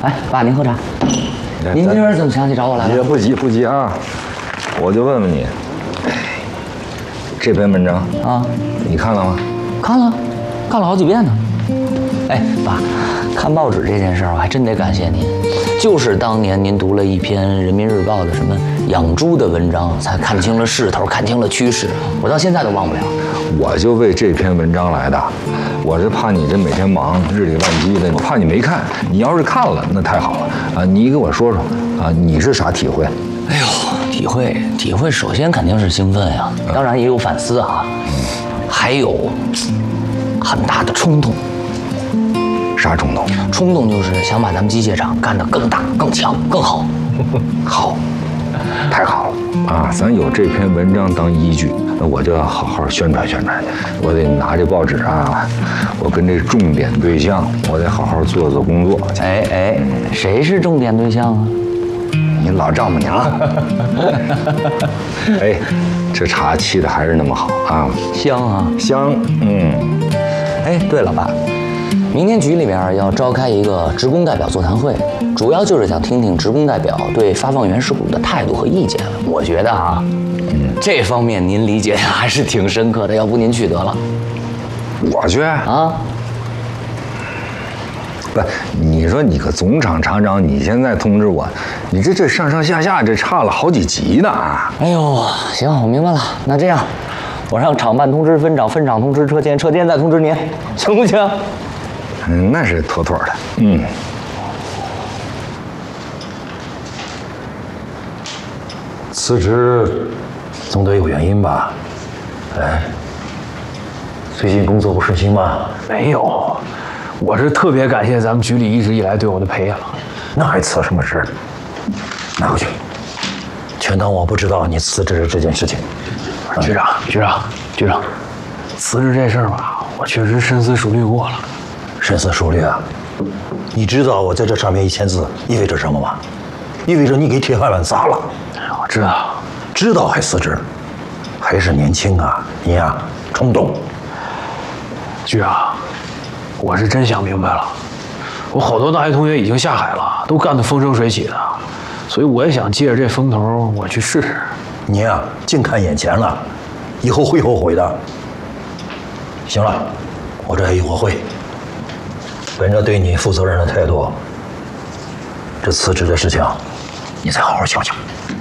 哎，爸，您喝茶。您今儿怎么想起找我来了？ 不急啊，我就问问你，这篇文章啊， 你看了吗？ 看了好几遍呢。哎，爸，看报纸这件事儿，我还真得感谢您。就是当年您读了一篇《人民日报》的什么养猪的文章，才看清了势头，看清了趋势。我到现在都忘不了。 我就为这篇文章来的，我是怕你这每天忙，日理万机的，我怕你没看。你要是看了，那太好了啊！你给我说说啊，你是啥体会？ 哎呦，体会，首先肯定是兴奋呀，当然也有反思啊，还有很大的冲动。 啥冲动？ 冲动就是想把咱们机械厂干得更大、更强、更好。 好，太好了啊！咱有这篇文章当依据，那我就要好好宣传宣传去。我得拿这报纸啊，我跟这重点对象，我得好好做工作。 哎，谁是重点对象啊？ 你老丈母娘。哎，这茶沏的还是那么好啊， 香啊， 香。 哎，对了，爸。明天局里面要召开一个职工代表座谈会，主要就是想听听职工代表对发放原始股的态度和意见。我觉得啊，这方面您理解的还是挺深刻的，要不您去得了。 我去啊？ 不，你说你个总厂厂长，你现在通知我，你这上下这差了好几级呢啊！ 哎呦，行，我明白了。那这样，我让厂办通知分厂，分厂通知车间，车间再通知您，行不行？ 那是妥妥的。 辞职总得有原因吧？哎，最近工作不顺心吗？ 没有，我是特别感谢咱们局里一直以来对我的培养。 那还辞什么职？拿回去，全当我不知道你辞职这件事情。 局长，辞职这事儿吧，我确实深思熟虑过了。 深思熟虑啊！你知道我在这上面1000字意味着什么吗？意味着你给铁饭碗砸了。 我知道， 知道还辞职，还是年轻啊！你呀，冲动。 局长，我是真想明白了，我好多大学同学已经下海了，都干得风生水起的，所以我也想借着这风头，我去试试。 你呀，净看眼前了，以后会后悔的。行了，我这一会儿会。本着对你负责任的态度，这辞职的事情，你再好好想想。